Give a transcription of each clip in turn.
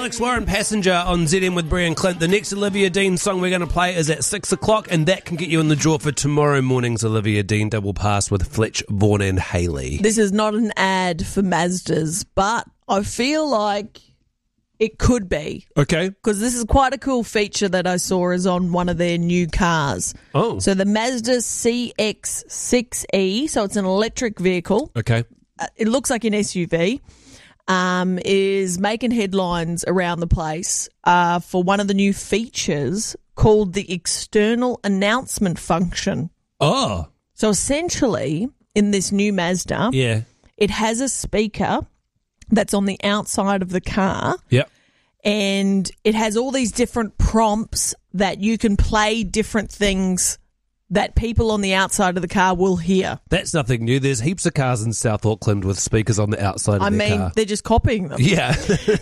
Alex Warren, Passenger on ZM with Brian Clint. The next Olivia Dean song we're going to play is at 6 o'clock, and that can get you in the draw for tomorrow morning's Olivia Dean Double Pass with Fletch, Vaughan and Haley. This is not an ad for Mazdas, but I feel like it could be. Okay. Because this is quite a cool feature that I saw is on one of their new cars. Oh. So the Mazda CX-6E, so it's an electric vehicle. Okay. It looks like an SUV. Is making headlines around the place for one of the new features called the external announcement function. Oh. So essentially, in this new Mazda, Yeah. it has a speaker that's on the outside of the car. Yep. And it has all these different prompts that you can play different things that people on the outside of the car will hear. That's nothing new. There's heaps of cars in South Auckland with speakers on the outside of their car. They're just copying them. Yeah.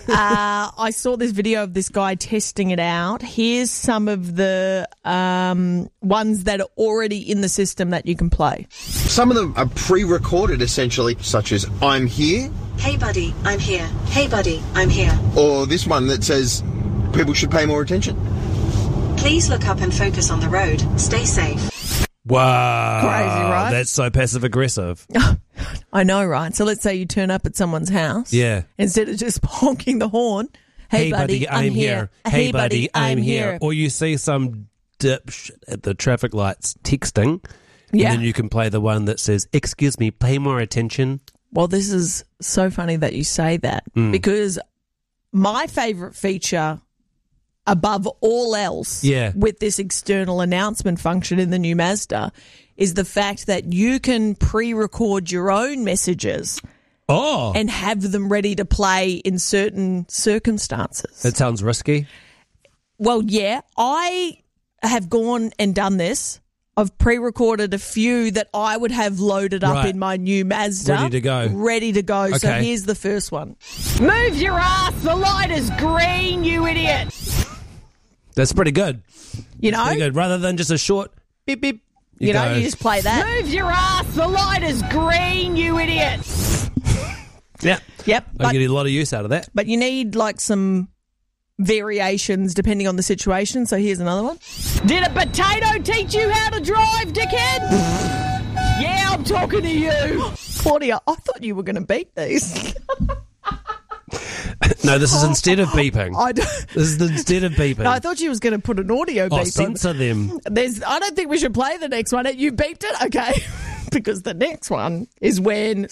I saw this video of this guy testing it out. Here's some of the ones that are already in the system that you can play. Some of them are pre-recorded, essentially, such as, I'm here. Hey buddy, I'm here. Hey buddy, I'm here. Or this one that says, people should pay more attention. Please look up and focus on the road. Stay safe. Wow. Crazy, right? That's so passive-aggressive. I know, right? So let's say you turn up at someone's house. Yeah. Instead of just honking the horn. Hey, buddy, I'm here. Hey, buddy, I'm here. Or you see some dipshit at the traffic lights texting, Yeah. and then you can play the one that says, excuse me, pay more attention. Well, this is so funny that you say that because my favourite feature above all else with this external announcement function in the new Mazda is the fact that you can pre-record your own messages and have them ready to play in certain circumstances. That sounds risky. Well, yeah, I have gone and done this. I've pre-recorded a few that I would have loaded up in my new Mazda. Ready to go. Ready to go. Okay. So here's the first one. Move your ass, the light is green, you idiot. That's pretty good. You know? Pretty good. Rather than just a short beep, beep. You know, you just play that. Move your ass, the light is green, you idiot. Yeah. Yep. I'm getting a lot of use out of that. But you need like some variations depending on the situation. So here's another one. Did a potato teach you how to drive, dickhead? Yeah, I'm talking to you. Claudia, I thought you were going to beat these. No, this is instead of beeping. This is instead of beeping. No, I thought you was going to put an audio beep on. Censor them. I don't think we should play the next one. You beeped it? Okay. Because the next one is when